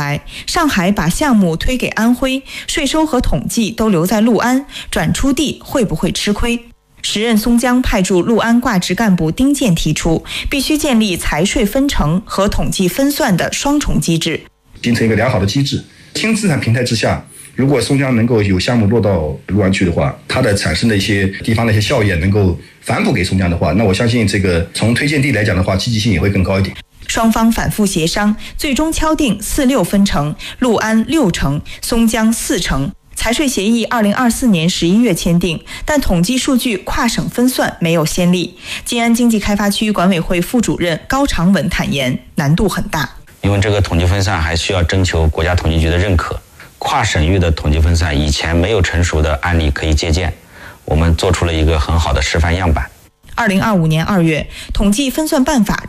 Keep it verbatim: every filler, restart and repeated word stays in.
来，上海把项目推给安徽，税收和统计都留在六安，转出地会不会吃亏？时任松江派驻六安挂职干部丁健提出，必须建立财税分成和统计分算的双重机制， 形成一个良好的机制。轻资产平台之下，如果松江能够有项目落到六安去的话，它的产生的一些地方的一些效益能够反哺给松江的话，那我相信这个从推荐地来讲的话，积极性也会更高一点。 双方反复协商，最终敲定四六分成，六安六成，松江四成。财税协议二零二四年十一月签订，但统计数据跨省分算没有先例。静安经济开发区管委会副主任高长文坦言，难度很大， 因为这个统计分散还需要征求国家统计局的认可，跨省域的统计分散以前没有成熟的案例可以借鉴，我们做出了一个很好的示范样板。 二零二五年二月，统计分算办法